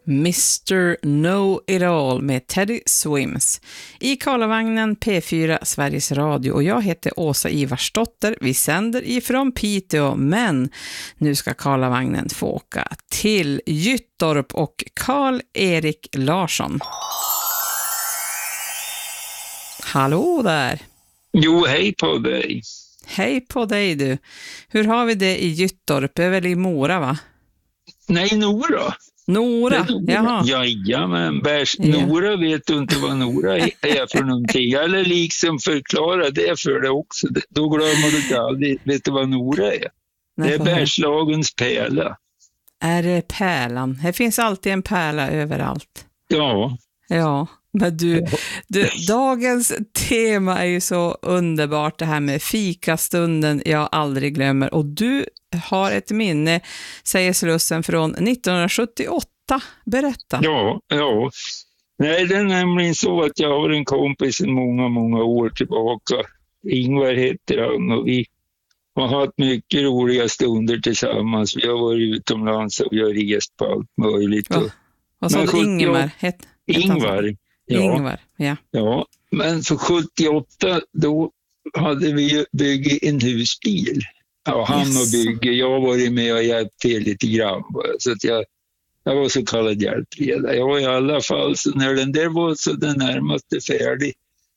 Mr. Know-It-All med Teddy Swims. I Karlavagnen P4 Sveriges Radio och jag heter Åsa Ivarsdotter. Vi sänder ifrån Piteå, men nu ska Karlavagnen få åka till Gyttorp och Karl-Erik Larsson. Hallå där! Jo, hej på dig. Hej på dig du. Hur har vi det i Gyttorp? Det är väl i Mora va? Nej, Nora. Nora, jaha. Jajamän, Nora vet du inte vad Nora är för någonting. Eller liksom förklara det för dig också. Då glömmer du inte aldrig. Vet du vad Nora är? Nej, det är Bergslagens pärla. Är det pärlan? Det finns alltid en pärla överallt. Ja. Ja, men du, dagens tema är ju så underbart, det här med fikastunden jag aldrig glömmer. Och du har ett minne, säger Slussen, från 1978. Berätta. Ja. Nej, det är nämligen så att jag har en kompis sedan många år tillbaka. Ingvar heter han och vi har haft mycket roliga stunder tillsammans. Vi har varit utomlands och vi har rest på allt möjligt. Vad sa du, Ingvar? Ingvar. Ja, men för 78 då hade vi byggt en husbil. Ja, han och bygge. Jag har varit med och hjälpt till lite grann. Så att jag var så kallad hjälpledare. Jag var i alla fall, så när den där var så den närmaste färdig.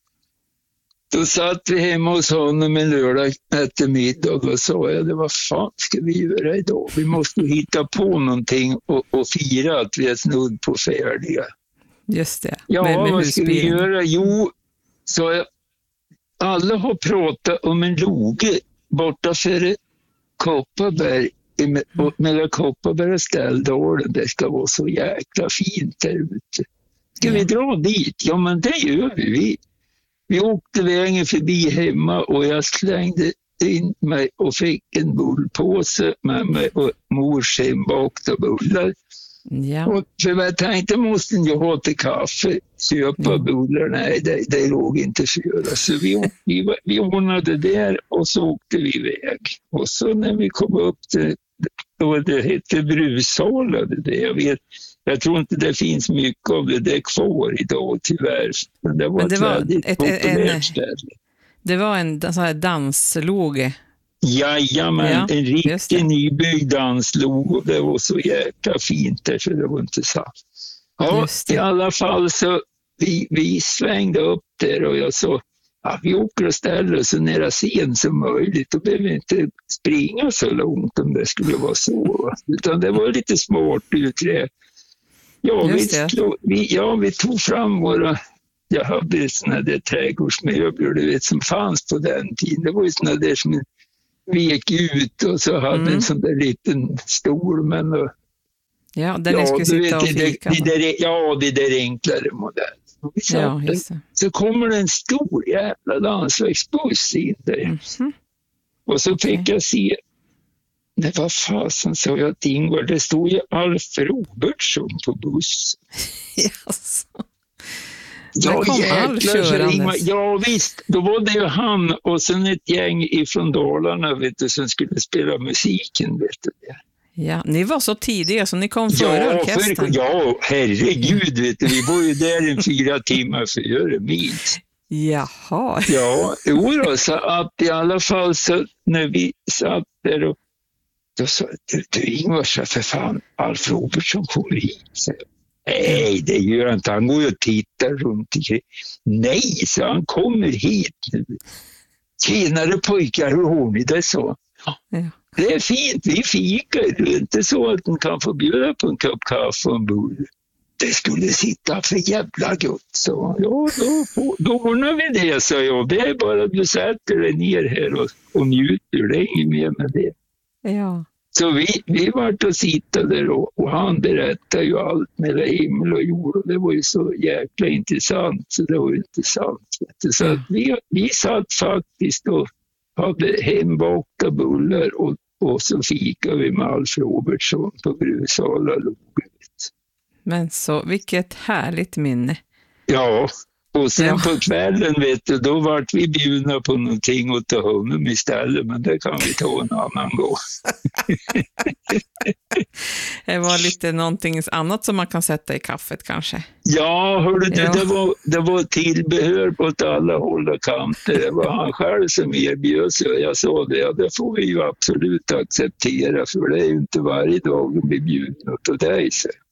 Då satt vi hemma hos honom en lördag eftermiddag och då sa jag, vad fan ska vi göra idag? Vi måste hitta på någonting och fira att vi är snudd på färdiga. Just det. Ja, vad ska vi göra? Jo, så alla har pratat om en loge borta för Kopparberg, mellan Kopparberg och Ställdalen. Det ska vara så jäkla fint där ute. Ska vi dra dit? Ja, men det gör vi. Vi åkte vägen förbi hemma och jag slängde in mig och fick en bullpåse med mig och mors hembakta bullar. Ja. Och för jag tänkte, måste jag ha till kaffe, köpa bullar? Nej, det låg inte för. Så vi ordnade där och så åkte vi iväg. Och så när vi kom upp till, då det hette Brusala, jag tror inte det finns mycket av det där kvar idag tyvärr. Men det var ett väldigt populärt ställe. Det var en sån här dansloge. Jajamän, en riktig nybyggd danslog och det var så jäkla fint där så det var inte sant. Ja, i alla fall så vi svängde upp där och jag sa, vi åker och ställer oss så nära scen som möjligt. Då behöver vi inte springa så långt om det skulle vara så. Utan det var lite smart utrett. Ja, vi tog fram jag hade såna där trädgårdsmöbler du vet, som fanns på den tiden. Det var ju såna där som vi gick ut och så hade en sån där liten stol. Men, där ni skulle sitta och fika. Det där enklare modell. Så kommer det en stor jävla landsvägsbuss in där. Och så fick jag se, nej vad fasen sa jag till Ingvar, det stod ju Alf Robertsson på bussen. Yes. Ja visst, då var det ju han och sen ett gäng ifrån Dalarna vet du, som skulle spela musiken vet du. Ja, ni var så tidiga så ni kom före orkestern. Ja, herregud vet du, vi var ju där en 4 timmar före minst. Jaha. Ja, så att i alla fall så när vi satt där och då sa du Ingvar, så för fan Alf Robertsson kommer hit. Nej, det gör han inte. Han går ju och tittar runt omkring. Nej, så han kommer hit nu. Tjenare pojkar, hur har ni det så? Ja. Det är fint, vi fikar. Det är inte så att man kan få bjuda på en kopp kaffe och en bull. Det skulle sitta för jävla gott, så. Ja, då ordnar vi det, så jag. Det är bara att du sätter dig ner här och njuter. Det är inget mer med det. Ja. Så vi var och sittade och han berättade ju allt med himmel och jord och det var ju så jäkla intressant så det var ju intressant. Så att vi satt faktiskt och hade hembakta bullar och så fikade vi med Alf Robertsson på Brusala loget. Men så, vilket härligt minne. Ja, Och sen på kvällen, vet du, då vart vi bjudna på någonting och ta honom istället, men det kan vi ta en annan gång. Det var lite någonting annat som man kan sätta i kaffet kanske. Ja, hörde du, det var tillbehör på alla håll och kanter. Det var han själv som erbjöd sig. Jag sa det får vi ju absolut acceptera, för det är ju inte varje dag vi blir bjudna av dig.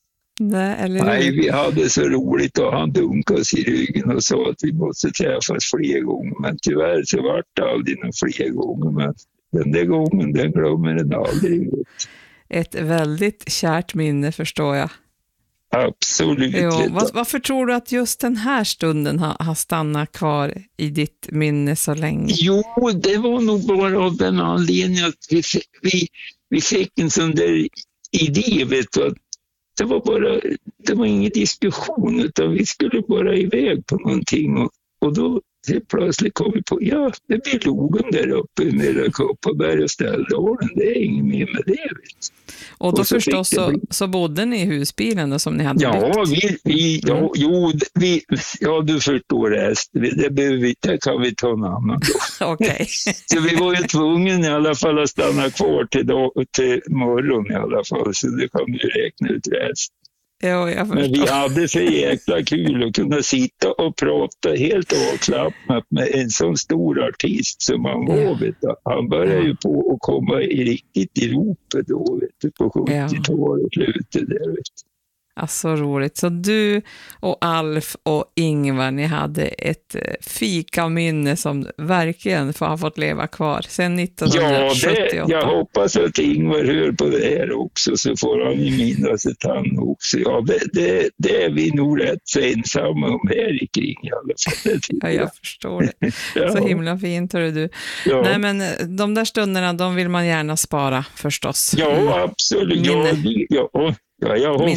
Nej, vi hade så roligt och han dunkade oss i ryggen och sa att vi måste träffas fler gånger. Men tyvärr så vart det aldrig någon fler gånger. Men den där gången, den glömmer den aldrig. Ett väldigt kärt minne, förstår jag. Absolut. Varför tror du att just den här stunden har stannat kvar i ditt minne så länge? Jo, det var nog bara av den anledningen att vi fick en sån där idé, vet du, att det var ingen diskussion, utan vi skulle bara iväg på någonting och då plötsligt kom vi på, det blir logen där uppe med Kopparberg och Ställdalen, det är ingen mer med det. Och då förstås så bodde ni i husbilen då, som ni hade byggt? Du förstår resten. Det kan vi ta en annan då. Okej. Så vi var ju tvungna i alla fall att stanna kvar till morgon i alla fall, så det kan du räkna ut resten. Men vi hade för jäkla kul att kunna sitta och prata helt avslappnat med en sån stor artist som han var. Vet du. Han började ju på att komma riktigt i ropet då, vet du, på 70-talet slutet där. Vet du. Alltså roligt. Så du och Alf och Ingvar, ni hade ett fika-minne som verkligen har fått leva kvar sedan 1978. Jag hoppas att Ingvar hör på det här också, så får han ju minnas ett han också. Ja, det är vi nog rätt så ensamma om här kring i alla fall. Jag förstår det. Så himla fint, hör du. Ja. Nej, men de där stunderna, de vill man gärna spara förstås. Ja, absolut. Ja, jag har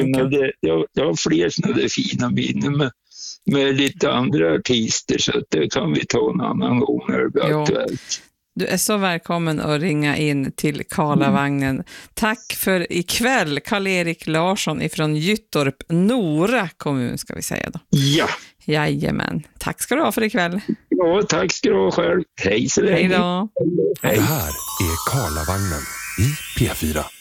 fler sådana där fina minnen med lite andra artister, så att det kan vi ta en annan gång när det blir aktuellt. Du är så välkommen att ringa in till Karlavagnen. Tack för ikväll, Karl-Erik Larsson ifrån Gyttorp, Nora kommun ska vi säga då. Ja. Jajamän. Tack ska du ha för ikväll. Ja, tack ska du ha själv. Hej så länge. Hej då. Det här är Karlavagnen i P4.